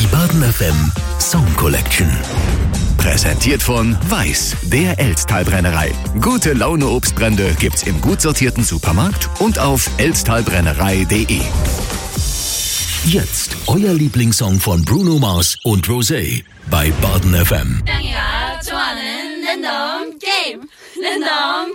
Die Baden FM Song Collection. Präsentiert von Weiß, der Elsttalbrennerei. Gute Laune Obstbrände gibt's im gut sortierten Supermarkt und auf elsttalbrennerei.de. Jetzt euer Lieblingssong von Bruno Mars und Rosé bei Baden FM. 땅이가 좋아하는 랜덤 게임. 랜덤